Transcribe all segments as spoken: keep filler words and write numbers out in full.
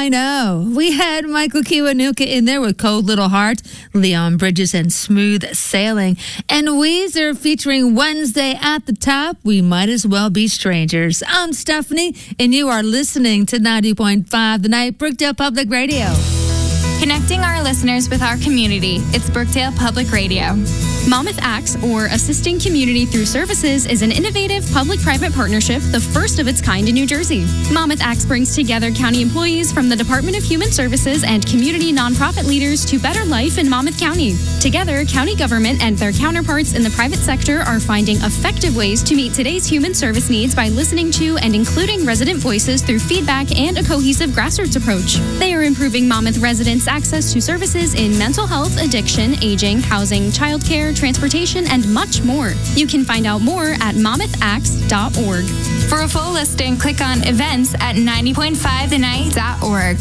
I know. We had Michael Kiwanuka in there with Cold Little Heart, Leon Bridges, and Smooth Sailing. And Weezer featuring Wednesday at the Top, We Might As Well Be Strangers. I'm Stephanie, and you are listening to ninety point five The Night, Brookdale Public Radio. Connecting our listeners with our community, it's Brookdale Public Radio. Monmouth Acts, or Assisting Community Through Services, is an innovative public-private partnership, the first of its kind in New Jersey. Monmouth Acts brings together county employees from the Department of Human Services and community nonprofit leaders to better life in Monmouth County. Together, county government and their counterparts in the private sector are finding effective ways to meet today's human service needs by listening to and including resident voices through feedback and a cohesive grassroots approach. They are improving Monmouth residents' access to services in mental health, addiction, aging, housing, childcare, transportation, and much more. You can find out more at monmouth acts dot org. For a full listing, click on events at ninety point five the night dot org.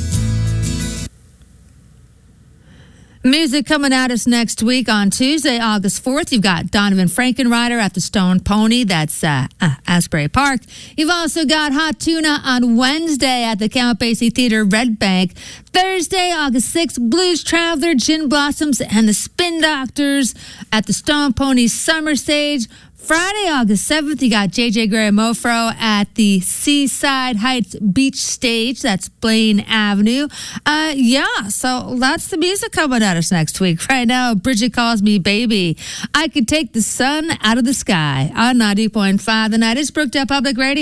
Music coming at us next week on Tuesday, August fourth. You've got Donovan Frankenreiter at the Stone Pony. That's uh, uh, Asbury Park. You've also got Hot Tuna on Wednesday at the Count Basie Theater, Red Bank. Thursday, August sixth, Blues Traveler, Gin Blossoms, and the Spin Doctors at the Stone Pony Summer Stage. Friday, August seventh, you got J J Gray Mofro at the Seaside Heights Beach Stage. That's Blaine Avenue. Uh, yeah, so that's the music coming at us next week. Right now, Bridget Calls Me Baby. I Could Take the Sun Out of the Sky on ninety point five The Night. It's Brookdale Public Radio.